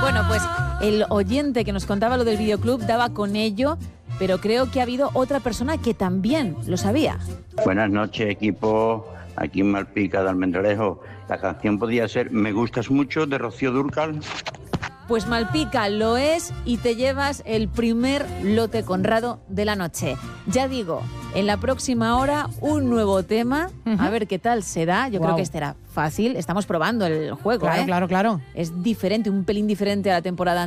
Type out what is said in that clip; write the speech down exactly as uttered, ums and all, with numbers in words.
Bueno, pues el oyente que nos contaba lo del videoclub daba con ello, pero creo que ha habido otra persona que también lo sabía. Buenas noches, equipo. Aquí en Malpica de Almendralejo. La canción podía ser Me gustas mucho, de Rocío Dúrcal. Pues Malpica lo es y te llevas el primer lote Conrado de la noche. Ya digo, en la próxima hora un nuevo tema, uh-huh. a ver qué tal se da. Yo wow. creo que este era fácil, estamos probando el juego. Claro, ¿eh? claro, claro. Es diferente, un pelín diferente a la temporada